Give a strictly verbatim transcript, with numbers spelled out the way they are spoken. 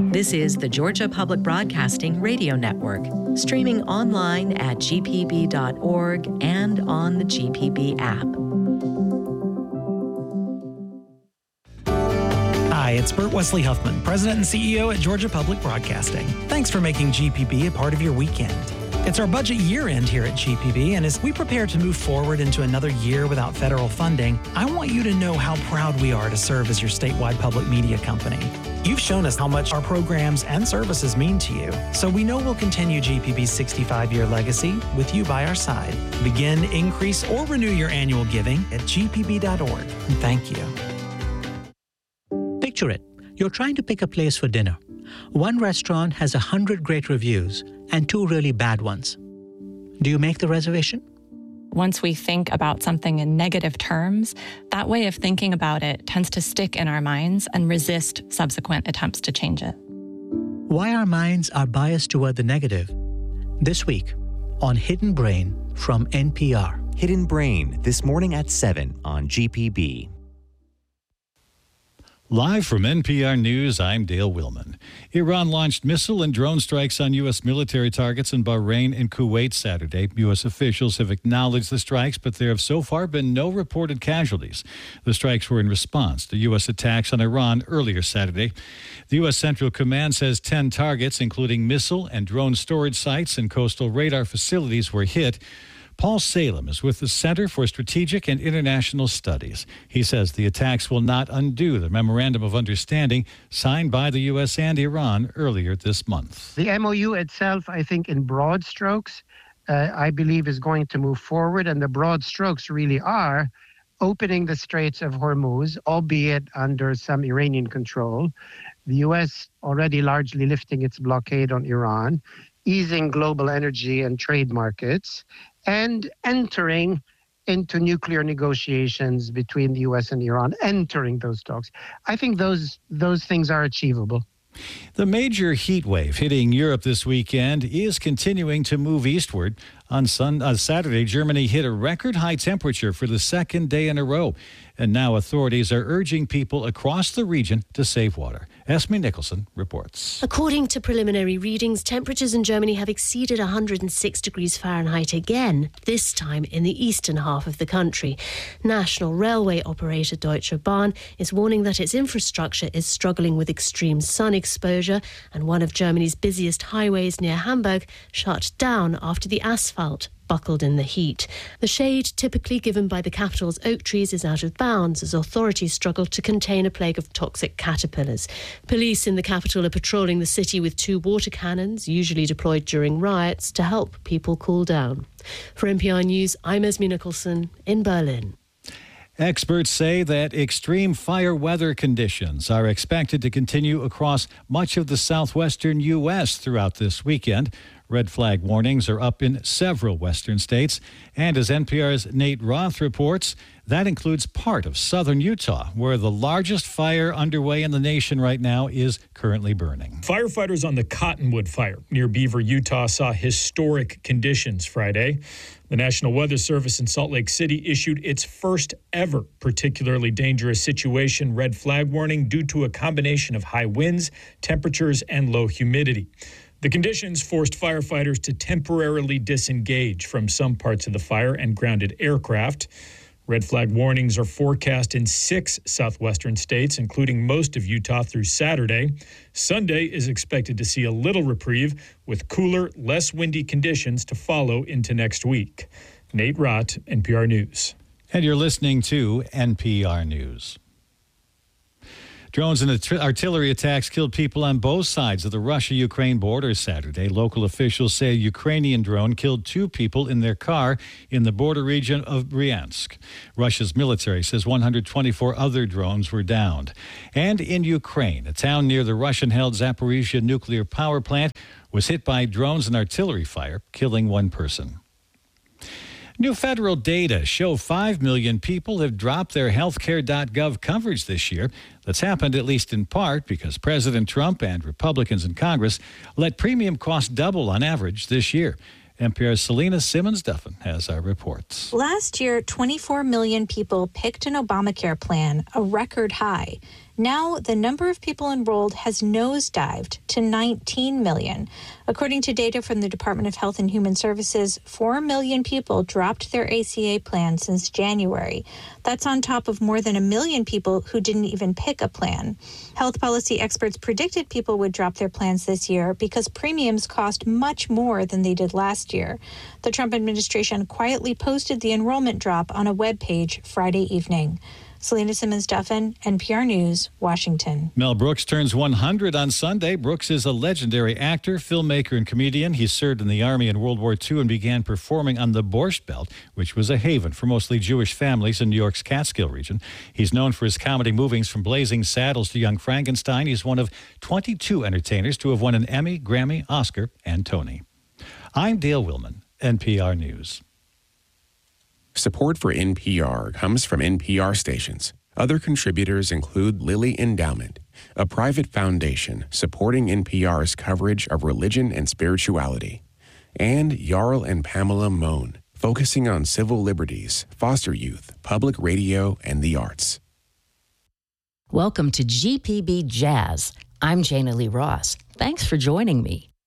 This is the Georgia Public Broadcasting Radio Network, streaming online at g p b dot org and on the G P B app. Hi, it's Bert Wesley Huffman, President and C E O at Georgia Public Broadcasting. Thanks for making G P B a part of your weekend. It's our budget year-end here at G P B, and as we prepare to move forward into another year without federal funding, I want you to know how proud we are to serve as your statewide public media company. You've shown us how much our programs and services mean to you, so we know we'll continue G P B's sixty-five-year legacy with you by our side. Begin, increase, or renew your annual giving at g p b dot org, and thank you. Picture it. You're trying to pick a place for dinner. One restaurant has a hundred great reviews and two really bad ones. Do you make the reservation? Once we think about something in negative terms, that way of thinking about it tends to stick in our minds and resist subsequent attempts to change it. Why our minds are biased toward the negative. This week on Hidden Brain from N P R. Hidden Brain, this morning at seven on G P B. Live from N P R News, I'm Dale Willman. Iran launched missile and drone strikes on U S military targets in Bahrain and Kuwait Saturday. U S officials have acknowledged the strikes, but there have so far been no reported casualties. The strikes were in response to U S attacks on Iran earlier Saturday. The U S Central Command says ten targets, including missile and drone storage sites and coastal radar facilities, were hit. Paul Salem is with the Center for Strategic and International Studies. He says the attacks will not undo the Memorandum of Understanding signed by the U S and Iran earlier this month. The M O U itself, I think, in broad strokes, uh, I believe is going to move forward. And the broad strokes really are opening the Straits of Hormuz, albeit under some Iranian control. The U S already largely lifting its blockade on Iran, easing global energy and trade markets, and entering into nuclear negotiations between the U S and Iran, entering those talks. I think those those things are achievable. The major heat wave hitting Europe this weekend is continuing to move eastward. On, sun, on Saturday, Germany hit a record high temperature for the second day in a row. And now authorities are urging people across the region to save water. Esme Nicholson reports. According to preliminary readings, temperatures in Germany have exceeded one hundred six degrees Fahrenheit again, this time in the eastern half of the country. National railway operator Deutsche Bahn is warning that its infrastructure is struggling with extreme sun exposure, and one of Germany's busiest highways near Hamburg shut down after the asphalt buckled in the heat. The shade typically given by the capital's oak trees is out of bounds as authorities struggle to contain a plague of toxic caterpillars. Police in the capital are patrolling the city with two water cannons, usually deployed during riots, to help people cool down. For N P R News, I'm Esme Nicholson in Berlin. Experts say that extreme fire weather conditions are expected to continue across much of the southwestern U S throughout this weekend. Red flag warnings are up in several western states. And as N P R's Nate Roth reports, that includes part of southern Utah, where the largest fire underway in the nation right now is currently burning. Firefighters on the Cottonwood Fire near Beaver, Utah, saw historic conditions Friday. The National Weather Service in Salt Lake City issued its first ever particularly dangerous situation red flag warning due to a combination of high winds, temperatures, and low humidity. The conditions forced firefighters to temporarily disengage from some parts of the fire and grounded aircraft. Red flag warnings are forecast in six southwestern states, including most of Utah through Saturday. Sunday is expected to see a little reprieve with cooler, less windy conditions to follow into next week. Nate Roth, N P R News. And you're listening to N P R News. Drones and artillery attacks killed people on both sides of the Russia-Ukraine border Saturday. Local officials say a Ukrainian drone killed two people in their car in the border region of Bryansk. Russia's military says one hundred twenty-four other drones were downed. And in Ukraine, a town near the Russian-held Zaporizhzhia nuclear power plant was hit by drones and artillery fire, killing one person. New federal data show five million people have dropped their healthcare dot gov coverage this year. That's happened at least in part because President Trump and Republicans in Congress let premium costs double on average this year. N P R's Selena Simmons-Duffin has our reports. Last year, twenty-four million people picked an Obamacare plan, a record high. Now, the number of people enrolled has nosedived to nineteen million. According to data from the Department of Health and Human Services, four million people dropped their A C A plan since January. That's on top of more than a million people who didn't even pick a plan. Health policy experts predicted people would drop their plans this year because premiums cost much more than they did last year. The Trump administration quietly posted the enrollment drop on a web page Friday evening. Selena Simmons-Duffin, N P R News, Washington. Mel Brooks turns one hundred on Sunday. Brooks is a legendary actor, filmmaker, and comedian. He served in the Army in World War Two and began performing on the Borscht Belt, which was a haven for mostly Jewish families in New York's Catskill region. He's known for his comedy movies from Blazing Saddles to Young Frankenstein. He's one of twenty-two entertainers to have won an Emmy, Grammy, Oscar, and Tony. I'm Dale Willman, N P R News. Support for N P R comes from N P R stations. Other contributors include Lilly Endowment, a private foundation supporting N P R's coverage of religion and spirituality, and Jarl and Pamela Mohn, focusing on civil liberties, foster youth, public radio, and the arts. Welcome to G P B Jazz. I'm Jana Lee Ross. Thanks for joining me.